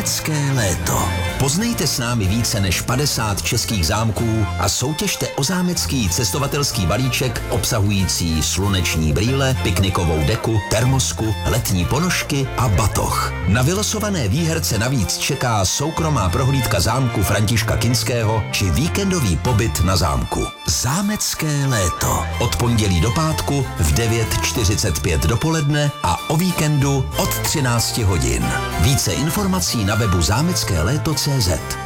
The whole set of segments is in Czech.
Zámecké léto. Poznejte s námi více než 50 českých zámků a soutěžte o zámecký cestovatelský balíček obsahující sluneční brýle, piknikovou deku, termosku, letní ponožky a batoh. Na vylosované výherce navíc čeká soukromá prohlídka zámku Františka Kinského či víkendový pobyt na zámku. Zámecké léto. Od pondělí do pátku v 9:45 dopoledne a o víkendu od 13 hodin. Více informací na webu zámeckéléto.cz.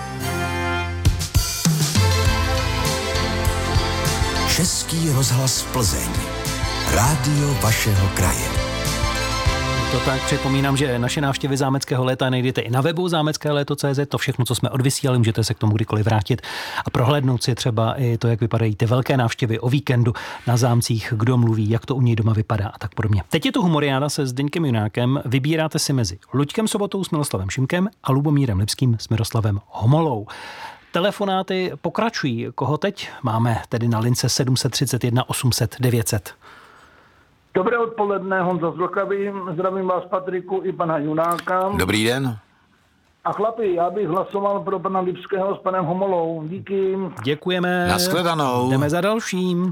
Český rozhlas Plzeň. Rádio vašeho kraje. To tak, připomínám, že naše návštěvy zámeckého léta najdete i na webu zámeckéléto.cz. To všechno, co jsme odvysílali, můžete se k tomu kdykoliv vrátit a prohlédnout si třeba i to, jak vypadají ty velké návštěvy o víkendu na zámcích, kdo mluví, jak to u něj doma vypadá a tak podobně. Teď je tu humoriáda se Zdeňkem Junákem. Vybíráte si mezi Luďkem Sobotou s Miloslavem Šimkem a Lubomírem Lipským s Miroslavem Homolou. Telefonáty pokračují. Koho teď máme tedy na lince 731 800 900? Dobré odpoledne, Honza z Vlchavy, zdravím vás Patriku i pana Junáka. Dobrý den. A chlapi, já bych hlasoval pro pana Lipského s panem Homolou. Díky. Děkujeme. Nashledanou. Jdeme za dalším.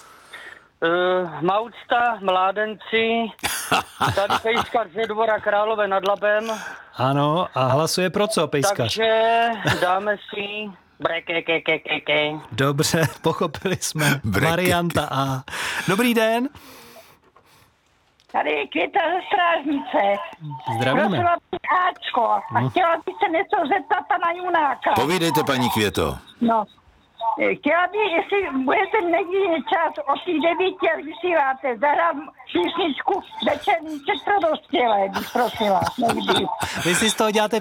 Maucta, mládenci, tady Pejskař ze Dvora Králové nad Labem. Ano, a hlasuje pro co, Pejskař? Takže dáme si brekekekekeke. Dobře, pochopili jsme. Varianta A. Dobrý den. Tady je Květa ze Strážnice. Zdravíme. Prosila bych Ačko a chtěla bych se něco zeptat pana Junáka. Povídejte, paní Květo. No, chtěla bych, jestli budete někdy čas od těch 9, jak vysíláte, zahrát písničku Večerní čet pro dospělé, bych prosila. Někdy. Vy si z toho děláte